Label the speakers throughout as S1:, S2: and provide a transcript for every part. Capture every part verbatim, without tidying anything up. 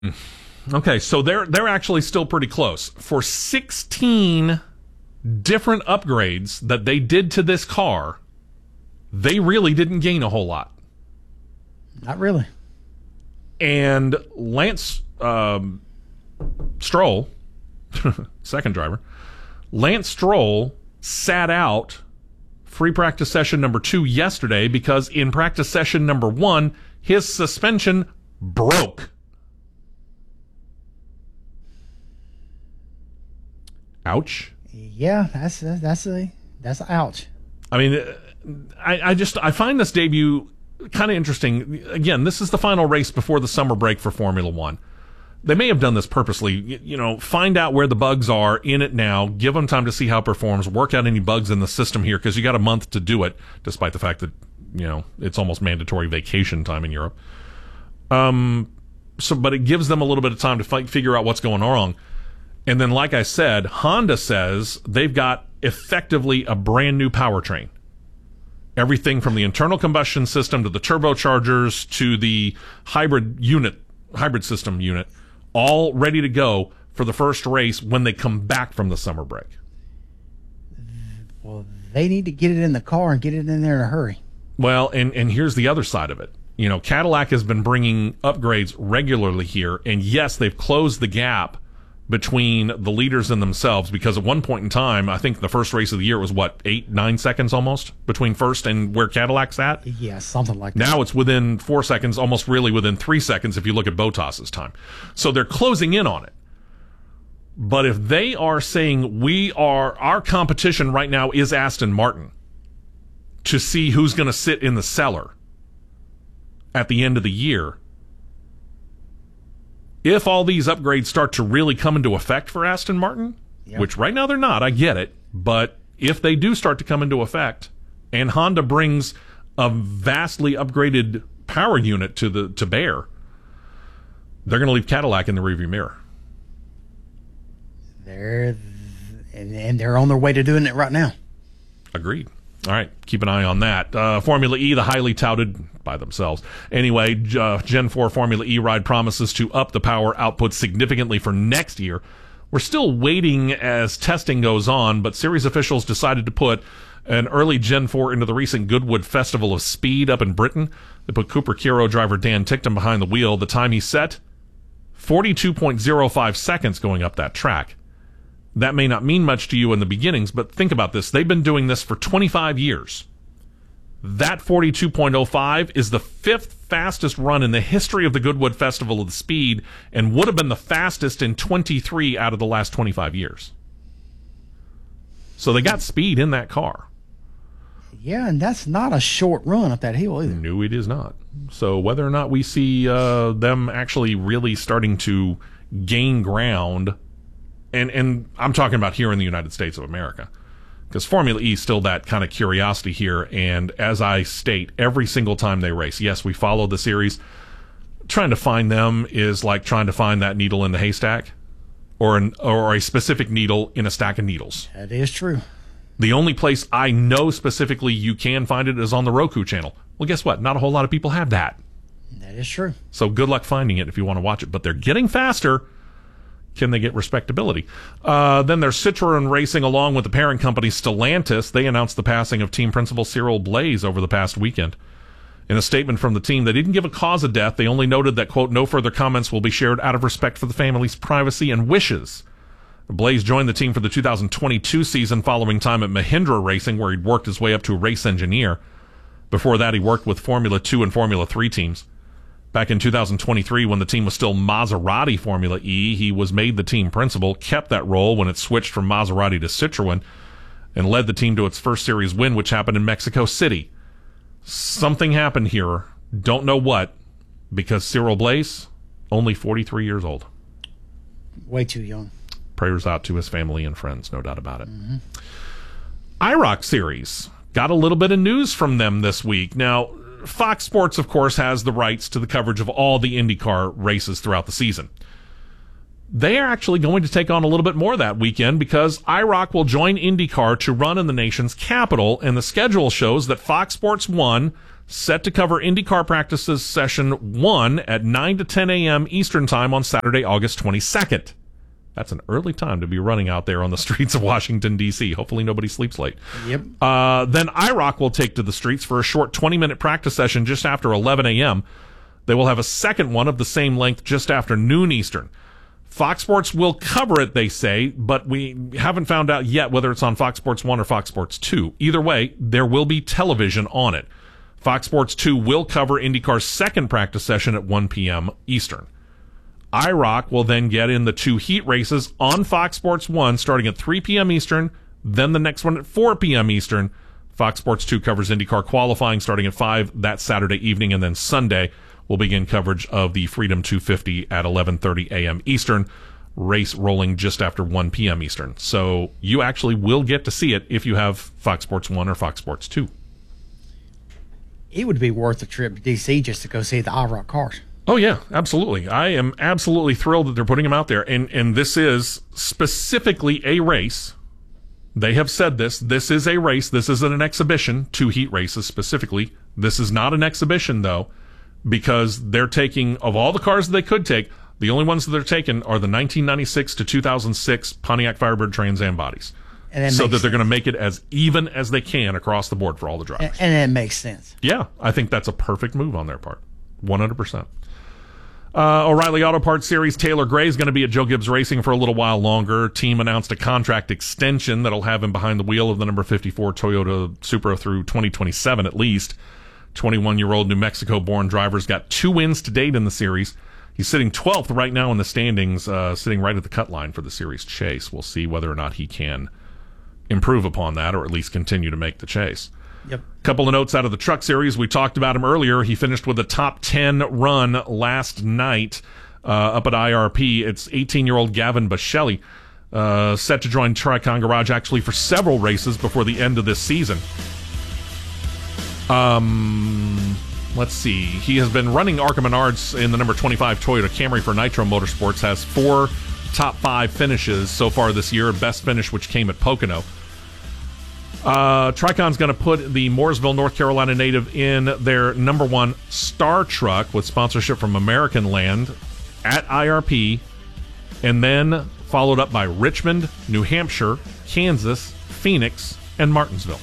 S1: Okay, so they're they're actually still pretty close. For sixteen different upgrades that they did to this car, they really didn't gain a whole lot.
S2: Not really.
S1: And Lance um, Stroll, second driver, Lance Stroll sat out free practice session number two yesterday because in practice session number one, his suspension broke. Ouch.
S2: Yeah, that's that's a that's a ouch.
S1: I mean, I, I just I find this debut kind of interesting. Again, this is the final race before the summer break for Formula One. They may have done this purposely. You know, find out where the bugs are in it now. Give them time to see how it performs. Work out any bugs in the system here because you got a month to do it, despite the fact that you know it's almost mandatory vacation time in Europe. Um, so but it gives them a little bit of time to fight, figure out what's going wrong. And then, like I said, Honda says they've got effectively a brand new powertrain. Everything from the internal combustion system to the turbochargers to the hybrid unit, hybrid system unit, all ready to go for the first race when they come back from the summer break.
S2: Well, they need to get it in the car and get it in there in a hurry.
S1: Well, and, and here's the other side of it. You know, Cadillac has been bringing upgrades regularly here, and yes, they've closed the gap between the leaders and themselves because at one point in time, I think the first race of the year was what, eight, nine seconds almost between first and where Cadillac's at?
S2: Yeah, something like that.
S1: Now it's within four seconds, almost really within three seconds if you look at Bottas's time. So they're closing in on it. But if they are saying we are, our competition right now is Aston Martin to see who's going to sit in the cellar at the end of the year, if all these upgrades start to really come into effect for Aston Martin, yep. which right now they're not, I get it, but if they do start to come into effect and Honda brings a vastly upgraded power unit to the to bear, they're going to leave Cadillac in the rearview mirror.
S2: They're and, and they're on their way to doing it right now.
S1: Agreed. All right, keep an eye on that. Uh, Formula E, the highly touted by themselves. Anyway, uh, Gen four Formula E ride promises to up the power output significantly for next year. We're still waiting as testing goes on, but series officials decided to put an early Gen four into the recent Goodwood Festival of Speed up in Britain. They put Cooper Kiro driver Dan Tickton behind the wheel. The time he set, forty-two point oh five seconds going up that track. That may not mean much to you in the beginnings, but think about this. They've been doing this for twenty-five years. That forty-two point oh five is the fifth fastest run in the history of the Goodwood Festival of the Speed and would have been the fastest in twenty-three out of the last twenty-five years. So they got speed in that car.
S2: Yeah, and that's not a short run up that hill either.
S1: No, it is not. So whether or not we see uh, them actually really starting to gain ground, and and I'm talking about here in the United States of America, because Formula E is still that kind of curiosity here, and as I state, every single time they race, yes, we follow the series. Trying to find them is like trying to find that needle in the haystack, or an or a specific needle in a stack of needles.
S2: That is true.
S1: The only place I know specifically you can find it is on the Roku channel. Well, guess what? Not a whole lot of people have that.
S2: That is true.
S1: So good luck finding it if you want to watch it. But they're getting faster. Can they get respectability? Uh, then there's Citroen Racing along with the parent company Stellantis. They announced the passing of team principal Cyril Blaze over the past weekend. In a statement from the team, they didn't give a cause of death. They only noted that, quote, no further comments will be shared out of respect for the family's privacy and wishes. Blaze joined the team for the two thousand twenty-two season following time at Mahindra Racing, where he'd worked his way up to a race engineer. Before that, he worked with Formula two and Formula three teams. Back in two thousand twenty-three, when the team was still Maserati Formula E, he was made the team principal, kept that role when it switched from Maserati to Citroen, and led the team to its first series win, which happened in Mexico City. Something happened here. Don't know what, because Cyril Blaze, only forty-three years old.
S2: Way too young.
S1: Prayers out to his family and friends, no doubt about it. Mm-hmm. I ROC Series. Got a little bit of news from them this week. Now, Fox Sports, of course, has the rights to the coverage of all the IndyCar races throughout the season. They are actually going to take on a little bit more that weekend because I ROC will join IndyCar to run in the nation's capital, and the schedule shows that Fox Sports one set to cover IndyCar practices session one at nine to ten a.m. Eastern Time on Saturday, August twenty-second. That's an early time to be running out there on the streets of Washington, D C Hopefully nobody sleeps late.
S2: Yep.
S1: Uh, then I ROC will take to the streets for a short twenty-minute practice session just after eleven a.m. They will have a second one of the same length just after noon Eastern. Fox Sports will cover it, they say, but we haven't found out yet whether it's on Fox Sports one or Fox Sports two. Either way, there will be television on it. Fox Sports two will cover IndyCar's second practice session at one p.m. Eastern. I ROC will then get in the two heat races on Fox Sports one starting at three p.m. Eastern, then the next one at four p.m. Eastern. Fox Sports two covers IndyCar qualifying starting at five that Saturday evening, and then Sunday will begin coverage of the Freedom two fifty at eleven thirty a.m. Eastern, race rolling just after one p.m. Eastern. So you actually will get to see it if you have Fox Sports one or Fox Sports two.
S2: It would be worth a trip to D C just to go see the I ROC cars.
S1: Oh, yeah, absolutely. I am absolutely thrilled that they're putting them out there. And, and this is specifically a race. They have said this. This is a race. This isn't an exhibition. Two heat races specifically. This is not an exhibition, though, because they're taking, of all the cars that they could take, the only ones that they're taking are the nineteen ninety-six to two thousand six Pontiac Firebird Trans Am bodies.
S2: And that
S1: so
S2: makes
S1: that they're
S2: sense.
S1: going to make it as even as they can across the board for all the drivers.
S2: And, and it makes sense.
S1: Yeah, I think that's a perfect move on their part. one hundred percent. Uh, O'Reilly Auto Parts Series Taylor Gray is going to be at Joe Gibbs Racing for a little while longer. Team announced a contract extension that'll have him behind the wheel of the number fifty-four Toyota Supra through twenty twenty-seven at least. twenty-one-year-old New Mexico-born driver's got two wins to date in the series. He's sitting twelfth right now in the standings, uh, sitting right at the cut line for the series chase. We'll see whether or not he can improve upon that or at least continue to make the chase.
S2: Yep.
S1: Couple of notes out of the Truck Series. We talked about him earlier. He finished with a top ten run last night uh, up at I R P. It's eighteen-year-old Gavin Bashelli, uh, set to join Tricon Garage actually for several races before the end of this season. Um, let's see. He has been running Arca Menards in the number twenty-five Toyota Camry for Nitro Motorsports. Has four top five finishes so far this year. Best finish, which came at Pocono. Uh, Tricon's going to put the Mooresville, North Carolina native in their number one Star Truck with sponsorship from American Land at I R P, and then followed up by Richmond, New Hampshire, Kansas, Phoenix, and Martinsville.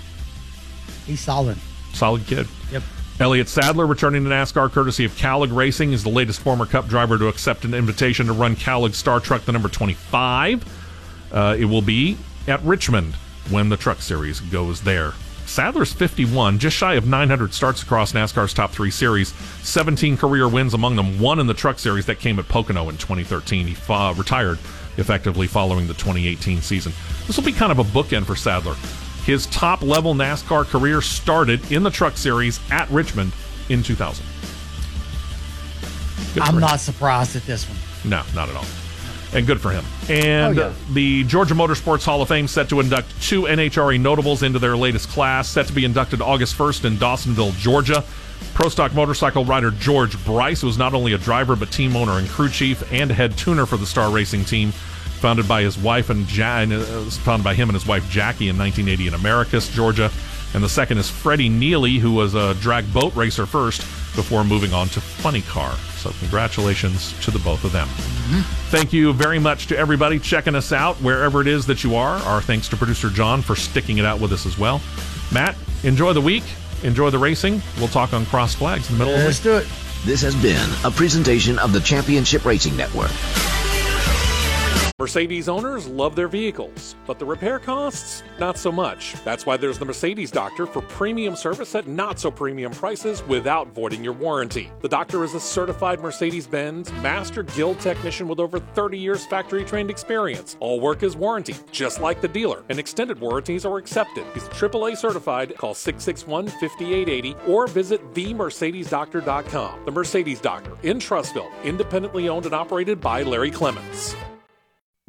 S2: He's solid.
S1: Solid kid.
S2: Yep.
S1: Elliott Sadler, returning to NASCAR courtesy of Calig Racing, is the latest former Cup driver to accept an invitation to run Calig Star Truck, the number twenty-five. Uh, it will be at Richmond when the Truck Series goes there. Sadler's fifty-one, just shy of nine hundred starts across NASCAR's top three series, seventeen career wins, among them one in the Truck Series that came at Pocono in twenty thirteen. He uh, retired effectively following the twenty eighteen season. This will be kind of a bookend for Sadler. His top-level NASCAR career started in the Truck Series at Richmond in two thousand. Good for
S2: I'm
S1: him.
S2: not surprised at this one.
S1: No, not at all. And good for him. And
S2: Oh, yeah.
S1: the Georgia Motorsports Hall of Fame set to induct two N H R A notables into their latest class, set to be inducted August first in Dawsonville, Georgia. Pro Stock motorcycle rider George Bryce was not only a driver but team owner and crew chief and head tuner for the Star Racing team, founded by his wife and ja- uh, founded by him and his wife Jackie in nineteen eighty in Americus, Georgia. And the second is Freddie Neely, who was a drag boat racer first before moving on to Funny Car. So congratulations to the both of them. Mm-hmm. Thank you very much to everybody checking us out wherever it is that you are. Our thanks to producer John for sticking it out with us as well. Matt, enjoy the week. Enjoy the racing. We'll talk on cross flags in the middle
S2: Let's
S1: of the week.
S2: do it.
S3: This has been a presentation of the Championship Racing Network.
S4: Mercedes owners love their vehicles, but the repair costs, not so much. That's why there's the Mercedes Doctor for premium service at not-so-premium prices without voiding your warranty. The Doctor is a certified Mercedes-Benz Master Guild technician with over thirty years factory-trained experience. All work is warranted, just like the dealer, and extended warranties are accepted. He's triple A certified. Call six six one, five eight eight zero or visit the mercedes doctor dot com. The Mercedes Doctor in Trussville, independently owned and operated by Larry Clements.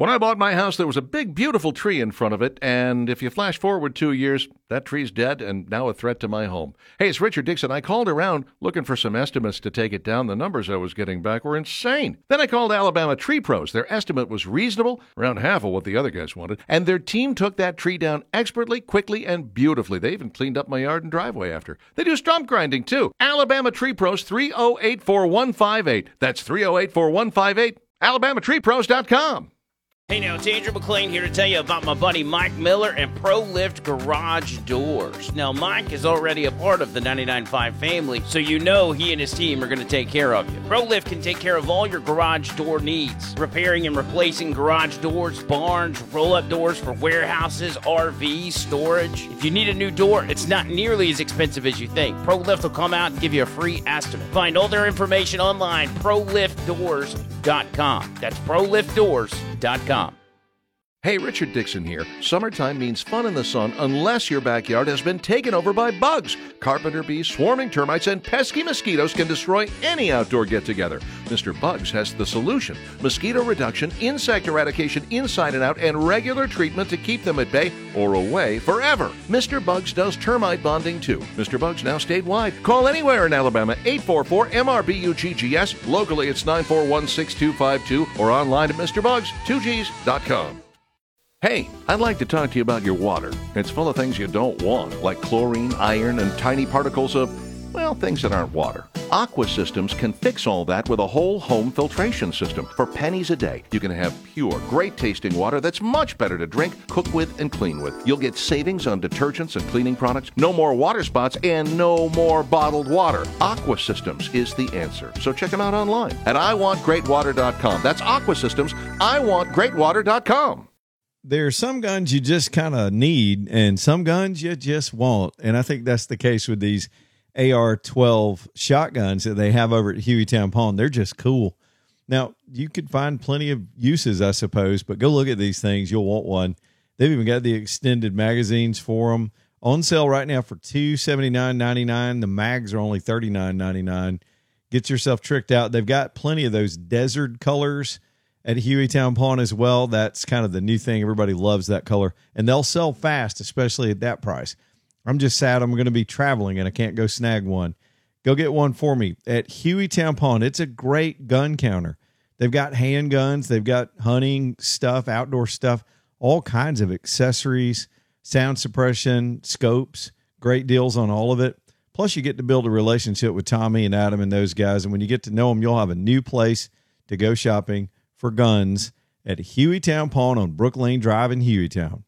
S5: When I bought my house, there was a big, beautiful tree in front of it, and if you flash forward two years, that tree's dead and now a threat to my home. Hey, it's Richard Dixon. I called around looking for some estimates to take it down. The numbers I was getting back were insane. Then I called Alabama Tree Pros. Their estimate was reasonable, around half of what the other guys wanted, and their team took that tree down expertly, quickly, and beautifully. They even cleaned up my yard and driveway after. They do stump grinding, too. Alabama Tree Pros, three oh eight, four one five eight. That's three oh eight, four one five eight. alabama tree pros dot com.
S6: Hey now, it's Andrew McLean here to tell you about my buddy Mike Miller and ProLift Garage Doors. Now, Mike is already a part of the ninety-nine point five family, so you know he and his team are going to take care of you. ProLift can take care of all your garage door needs, repairing and replacing garage doors, barns, roll-up doors for warehouses, R Vs, storage. If you need a new door, it's not nearly as expensive as you think. ProLift will come out and give you a free estimate. Find all their information online, pro lift doors dot com. That's pro lift doors dot com.
S5: Hey, Richard Dixon here. Summertime means fun in the sun unless your backyard has been taken over by bugs. Carpenter bees, swarming termites, and pesky mosquitoes can destroy any outdoor get-together. Mister Bugs has the solution. Mosquito reduction, insect eradication inside and out, and regular treatment to keep them at bay or away forever. Mister Bugs does termite bonding too. Mister Bugs now statewide. Call anywhere in Alabama, eight four four M R B U G G S. Locally, it's nine four one, six two five two or online at Mister Bugs two Gs dot com. Hey, I'd like to talk to you about your water. It's full of things you don't want, like chlorine, iron, and tiny particles of, well, things that aren't water. Aqua Systems can fix all that with a whole home filtration system. For pennies a day, you can have pure, great-tasting water that's much better to drink, cook with, and clean with. You'll get savings on detergents and cleaning products, no more water spots, and no more bottled water. Aqua Systems is the answer. So check them out online at I want great water dot com. That's Aqua Systems, I want great water dot com.
S7: There are some guns you just kind of need and some guns you just want. And I think that's the case with these A R twelve shotguns that they have over at Hueytown Pawn. They're just cool. Now, you could find plenty of uses, I suppose, but go look at these things. You'll want one. They've even got the extended magazines for them on sale right now for two hundred seventy-nine ninety-nine. The mags are only thirty-nine ninety-nine. Get yourself tricked out. They've got plenty of those desert colors at Hueytown Pawn as well. That's kind of the new thing. Everybody loves that color, and they'll sell fast, especially at that price. I'm just sad I'm going to be traveling and I can't go snag one. Go get one for me at Hueytown Pawn. It's a great gun counter. They've got handguns. They've got hunting stuff, outdoor stuff, all kinds of accessories, sound suppression, scopes, great deals on all of it. Plus, you get to build a relationship with Tommy and Adam and those guys, and when you get to know them, you'll have a new place to go shopping for guns at Hueytown Pawn on Brook Lane Drive in Hueytown.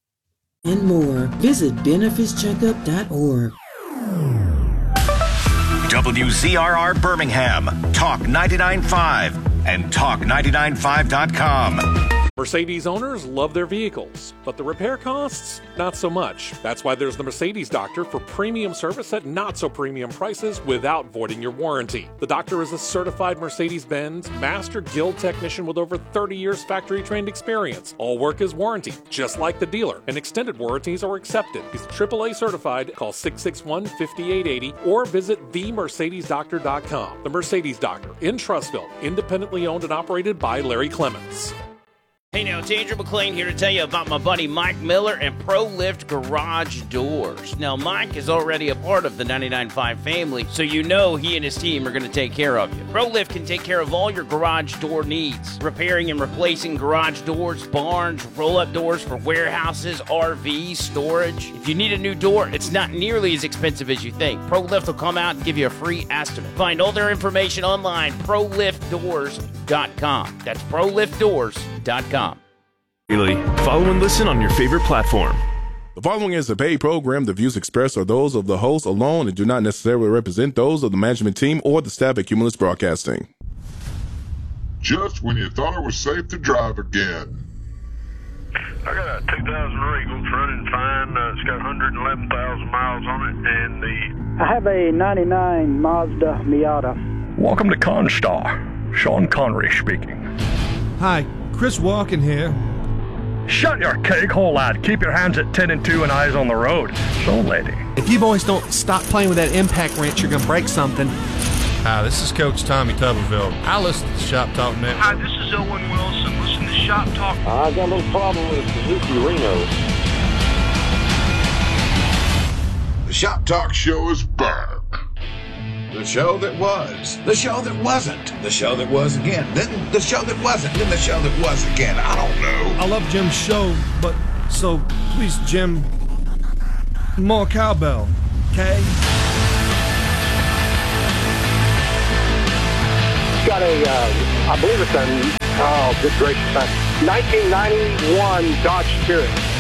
S8: And more. Visit benefits checkup dot org.
S9: W Z R R Birmingham, Talk ninety-nine point five and talk ninety-nine five dot com.
S4: Mercedes owners love their vehicles, but the repair costs, not so much. That's why there's the Mercedes Doctor for premium service at not so premium prices without voiding your warranty. The doctor is a certified Mercedes-Benz Master Guild technician with over thirty years factory-trained experience. All work is warranted, just like the dealer, and extended warranties are accepted. He's triple A certified. Call six six one, five eight eight zero or visit the mercedes doctor dot com. The Mercedes Doctor in Trussville, independently owned and operated by Larry Clements.
S6: Hey now, it's Andrew McLean here to tell you about my buddy Mike Miller and ProLift Garage Doors. Now, Mike is already a part of the ninety-nine point five family, so you know he and his team are going to take care of you. ProLift can take care of all your garage door needs, repairing and replacing garage doors, barns, roll-up doors for warehouses, R Vs, storage. If you need a new door, it's not nearly as expensive as you think. ProLift will come out and give you a free estimate. Find all their information online, pro lift doors dot com. That's pro lift doors dot com.
S10: Follow and listen on your favorite platform. The following is a paid program. The views expressed are those of the host alone and do not necessarily represent those of the management team or the staff at Cumulus Broadcasting.
S11: Just when you thought it was safe to drive again.
S12: I got a two thousand Regal. It's running fine. Uh, it's got one hundred eleven thousand miles on it, and the...
S13: I have a ninety-nine Mazda Miata.
S14: Welcome to Constar. Sean Connery speaking.
S15: Hi, Chris Walken here.
S14: Shut your cake hole, lad. Keep your hands at ten and two and eyes on the road. So, lady.
S15: If you boys don't stop playing with that impact wrench, you're going to break something.
S16: Hi, this is Coach Tommy Tuberville. I listen to the Shop Talk Network.
S17: Hi, this is Owen Wilson. Listen to
S12: Shop Talk.
S16: I got a little problem with the Suzuki Reno.
S11: The Shop Talk Show is back.
S17: The show that was. The show that wasn't. The show that was again. Then the show that wasn't. Then the show that was again. I don't know.
S18: I love Jim's show, but so please, Jim, more cowbell, okay?
S19: Got a, uh, I believe it's a, oh, good gracious, nineteen ninety-one Dodge Spirit.